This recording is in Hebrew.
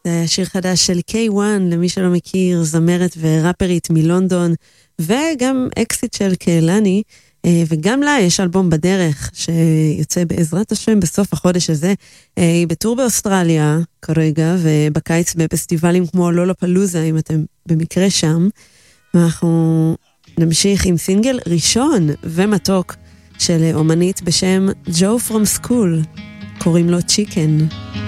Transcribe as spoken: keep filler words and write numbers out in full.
זה שיר חדש של קיי וואן, למי שלא מכיר, זמרת וראפרית מלונדון, וגם אקסיט של קהלני, וגם לה יש אלבום בדרך, שיוצא בעזרת השם בסוף החודש הזה. היא בטור באוסטרליה כרגע, ובקיץ בפסטיבלים כמו לולופלוזה, אם אתם במקרה שם. ואנחנו נמשיך עם סינגל ראשון ומתוק של אומנית בשם ג'ו פרום סקול, קוראים לו צ'יקן.